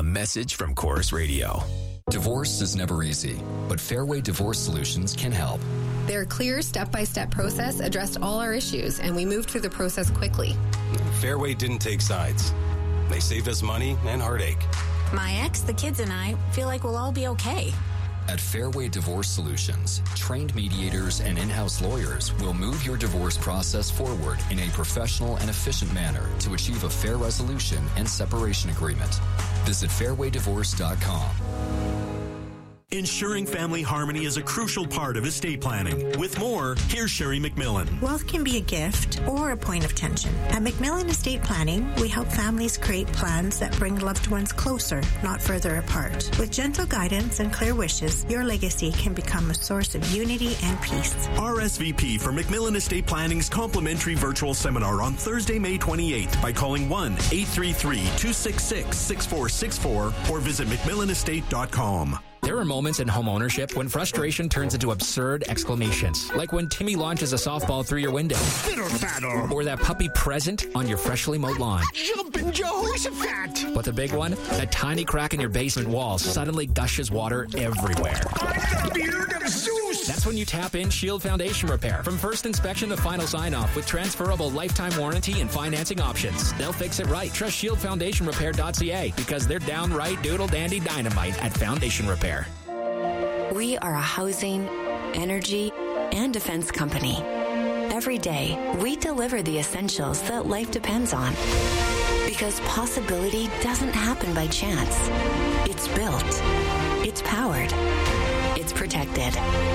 message from Chorus Radio. Divorce is never easy, but Fairway Divorce Solutions can help. Their clear step-by-step process addressed all our issues, and we moved through the process quickly. Fairway didn't take sides. They saved us money and heartache. My ex, the kids, and I feel like we'll all be okay. At Fairway Divorce Solutions, trained mediators and in-house lawyers will move your divorce process forward in a professional and efficient manner to achieve a fair resolution and separation agreement. Visit fairwaydivorce.com. Ensuring family harmony is a crucial part of estate planning. With more, here's Sherry McMillan. Wealth can be a gift or a point of tension. At McMillan Estate Planning, we help families create plans that bring loved ones closer, not further apart. With gentle guidance and clear wishes, your legacy can become a source of unity and peace. RSVP for McMillan Estate Planning's complimentary virtual seminar on Thursday, May 28th by calling 1-833-266-6464 or visit McMillanestate.com. There are moments in home ownership when frustration turns into absurd exclamations, like when Timmy launches a softball through your window, or that puppy present on your freshly mowed lawn. Jumpin' Jehoshaphat! But the big one, that tiny crack in your basement wall suddenly gushes water everywhere. I'm the beard of Zeus! That's when you tap in Shield Foundation Repair. From first inspection to final sign-off with transferable lifetime warranty and financing options. They'll fix it right. Trust ShieldFoundationRepair.ca because they're downright doodle-dandy dynamite at Foundation Repair. We are a housing, energy, and defense company. Every day, we deliver the essentials that life depends on. Because possibility doesn't happen by chance. It's built. It's powered. It's protected.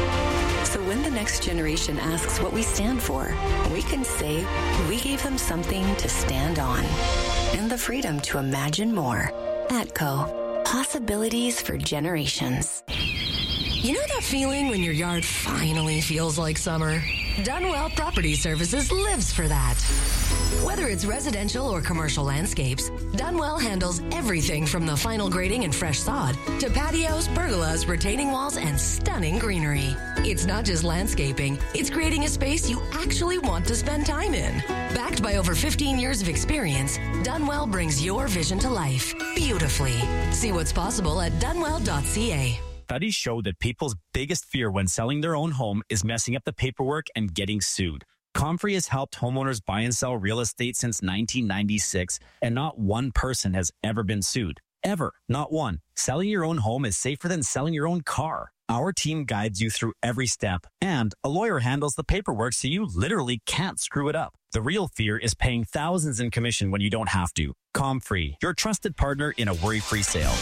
So when the next generation asks what we stand for, we can say we gave them something to stand on. And the freedom to imagine more. ATCO. Possibilities for generations. You know that feeling when your yard finally feels like summer? Dunwell Property Services lives for that. Whether it's residential or commercial landscapes, Dunwell handles everything from the final grading and fresh sod to patios, pergolas, retaining walls, and stunning greenery. It's not just landscaping, it's creating a space you actually want to spend time in. Backed by over 15 years of experience, Dunwell brings your vision to life beautifully. See what's possible at dunwell.ca. Studies show that people's biggest fear when selling their own home is messing up the paperwork and getting sued. Comfrey has helped homeowners buy and sell real estate since 1996, and not one person has ever been sued. Ever. Not one. Selling your own home is safer than selling your own car. Our team guides you through every step, and a lawyer handles the paperwork so you literally can't screw it up. The real fear is paying thousands in commission when you don't have to. Comfrey, your trusted partner in a worry-free sale.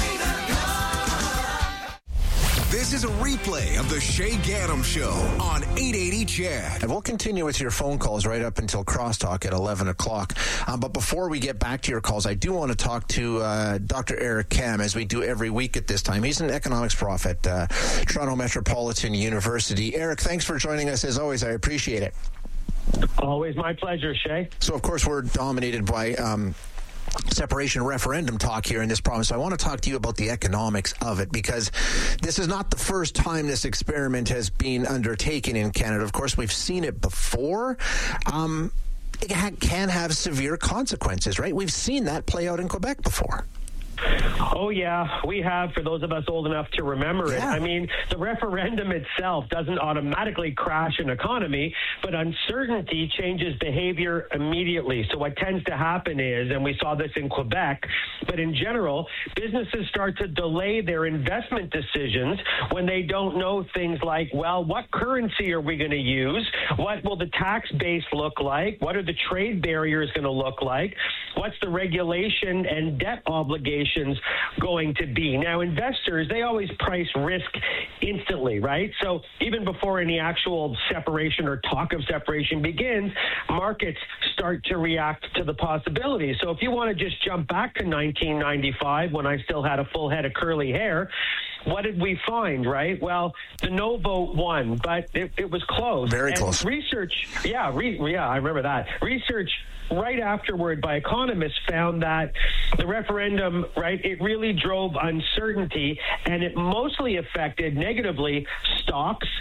This is a replay of the Shay Gaddam Show on 880 CHED. And we'll continue with your phone calls right up until crosstalk at 11 o'clock. But before we get back to your calls, I do want to talk to Dr. Eric Kam, as we do every week at this time. He's an economics prof at Toronto Metropolitan University. Eric, thanks for joining us as always. I appreciate it. Always my pleasure, Shay. So, of course, we're dominated by separation referendum talk here in this province. So I want to talk to you about the economics of it, because this is not the first time this experiment has been undertaken in Canada. Of course, we've seen it before. It can have severe consequences, right? We've seen that play out in Quebec before. Oh, yeah, we have, for those of us old enough to remember it. I mean, the referendum itself doesn't automatically crash an economy, but uncertainty changes behavior immediately. So what tends to happen is, and we saw this in Quebec, but in general, businesses start to delay their investment decisions when they don't know things like, well, what currency are we going to use? What will the tax base look like? What are the trade barriers going to look like? What's the regulation and debt obligations going to be? Now, investors, they always price risk instantly, right? So even before any actual separation or talk of separation begins, markets start to react to the possibilities. So if you want to just jump back to 1995, when I still had a full head of curly hair, what did we find, right? Well, the no vote won, but it was close. Very close. Research, I remember that. Research right afterward by economists found that the referendum, right, it really drove uncertainty, and it mostly affected negatively stocks,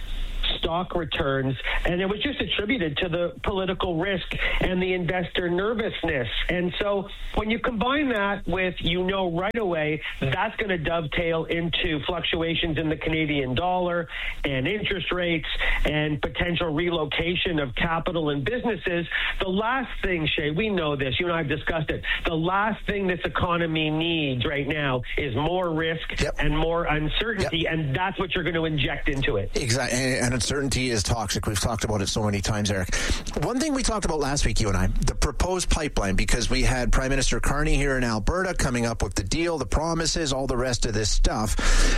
stock returns, and it was just attributed to the political risk and the investor nervousness. And so when you combine that with, right away, that's going to dovetail into fluctuations in the Canadian dollar and interest rates and potential relocation of capital and businesses. The last thing, Shay, we know this, you and I have discussed it, the last thing this economy needs right now is more risk and more uncertainty, and that's what you're going to inject into it. Exactly, and uncertainty is toxic. We've talked about it so many times, Eric. One thing we talked about last week, you and I, the proposed pipeline, because we had Prime Minister Carney here in Alberta coming up with the deal, the promises, all the rest of this stuff.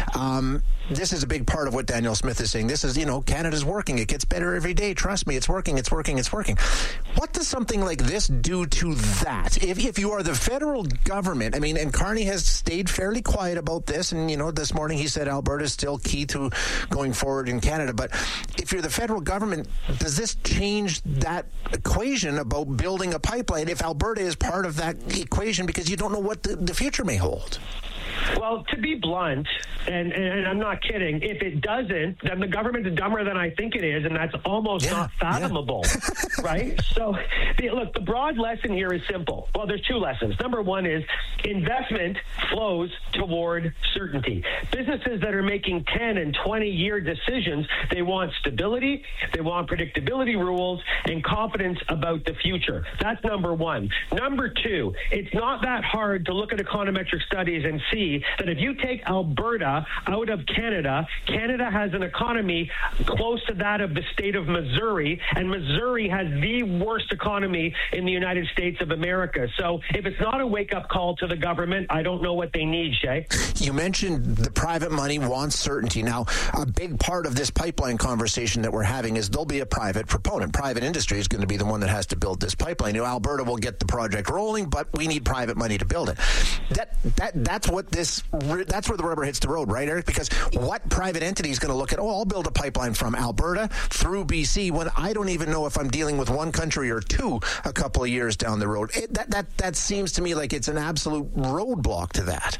This is a big part of what Danielle Smith is saying. This is, Canada's working. It gets better every day. Trust me, it's working, it's working, it's working. What does something like this do to that? If you are the federal government, and Carney has stayed fairly quiet about this, and, this morning he said Alberta is still key to going forward in Canada, but if you're the federal government, does this change that equation about building a pipeline if Alberta is part of that equation, because you don't know what the future may hold? Well, to be blunt, and I'm not kidding, if it doesn't, then the government is dumber than I think it is, and that's almost not fathomable, right? So, look, the broad lesson here is simple. Well, there's two lessons. Number one is investment flows toward certainty. Businesses that are making 10 and 20-year decisions, they want stability, they want predictability rules, and confidence about the future. That's number one. Number two, it's not that hard to look at econometric studies and see that if you take Alberta out of Canada, Canada has an economy close to that of the state of Missouri, and Missouri has the worst economy in the United States of America. So if it's not a wake-up call to the government, I don't know what they need, Shay. You mentioned the private money wants certainty. Now, a big part of this pipeline conversation that we're having is there'll be a private proponent. Private industry is going to be the one that has to build this pipeline. Alberta will get the project rolling, but we need private money to build it. That's where the rubber hits the road, right, Eric? Because what private entity is going to look at, I'll build a pipeline from Alberta through BC when I don't even know if I'm dealing with one country or two a couple of years down the road. That seems to me like it's an absolute roadblock to that.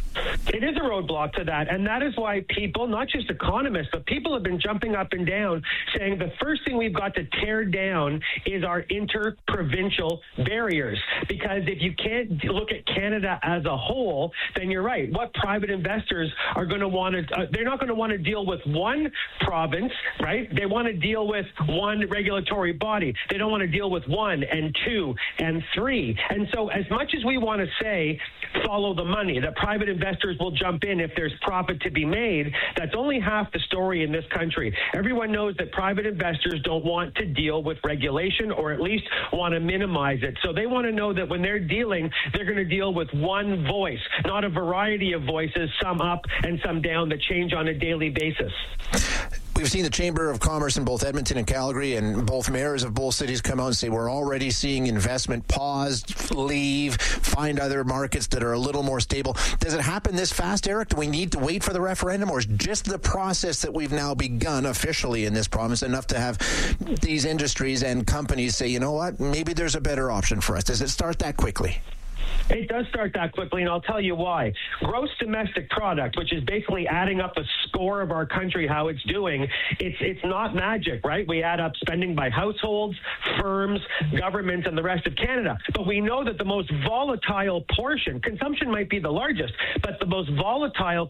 It is a roadblock to that, and that is why people, not just economists, but people have been jumping up and down saying the first thing we've got to tear down is our inter-provincial barriers, because if you can't look at Canada as a whole, then you're right. What private investors are going to want to, they're not going to want to deal with one province, right? They want to deal with one regulatory body. They don't want to deal with one and two and three. And so as much as we want to say, follow the money, that private investors will jump in if there's profit to be made, that's only half the story in this country. Everyone knows that private investors don't want to deal with regulation, or at least want to minimize it. So they want to know that when they're dealing, they're going to deal with one voice, not a variety of voices, some up and some down, that change on a daily basis. We've seen the Chamber of Commerce in both Edmonton and Calgary, and both mayors of both cities come out and say we're already seeing investment pause, leave, find other markets that are a little more stable. Does it happen this fast, Eric? Do we need to wait for the referendum, or is just the process that we've now begun officially in this province enough to have these industries and companies say, you know what, maybe there's a better option for us? Does it start that quickly? It does start that quickly, and I'll tell you why. Gross domestic product, which is basically adding up the score of our country, how it's doing, it's not magic, right? We add up spending by households, firms, governments, and the rest of Canada. But we know that the most volatile portion, consumption might be the largest, but the most volatile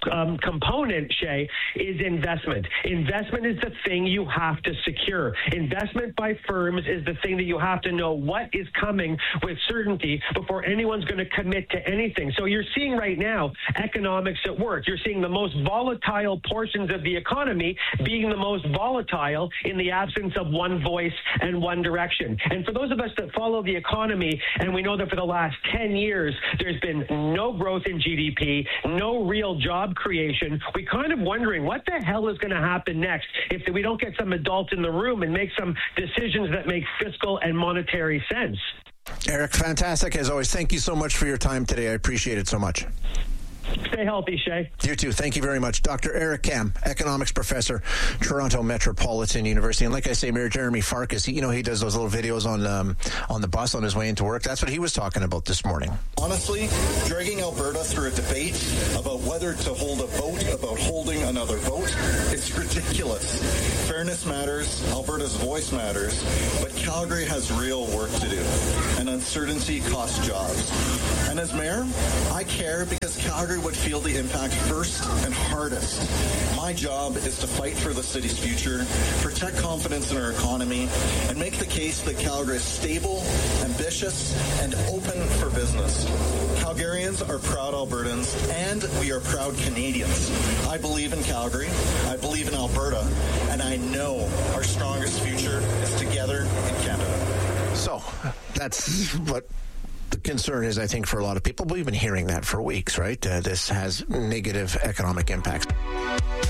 component, Shay, is investment. Investment is the thing you have to secure. Investment by firms is the thing that you have to know what is coming with certainty before anyone's going to commit to anything. So you're seeing right now economics at work. You're seeing the most volatile portions of the economy being the most volatile in the absence of one voice and one direction. And for those of us that follow the economy, and we know that for the last 10 years, there's been no growth in GDP, no real job creation, we kind of wondering what the hell is going to happen next if we don't get some adults in the room and make some decisions that make fiscal and monetary sense. Eric, fantastic as always. Thank you so much for your time today. I appreciate it so much. Stay healthy, Shay. You too. Thank you very much. Dr. Eric Kam, economics professor, Toronto Metropolitan University. And like I say, Mayor Jeremy Farkas, he does those little videos on the bus on his way into work. That's what he was talking about this morning. Honestly, dragging Alberta through a debate about whether to hold a vote about holding another vote is ridiculous. Fairness matters, Alberta's voice matters, but Calgary has real work to do, and uncertainty costs jobs. And as mayor, I care because Calgary would feel the impact first and hardest. My job is to fight for the city's future, protect confidence in our economy, and make the case that Calgary is stable, ambitious, and open for business. Calgarians are proud Albertans, and we are proud Canadians. I believe in Calgary, I believe in Alberta, and I know our strongest future is together in Canada. So, that's what the concern is, I think, for a lot of people. We've been hearing that for weeks, right? This has negative economic impacts.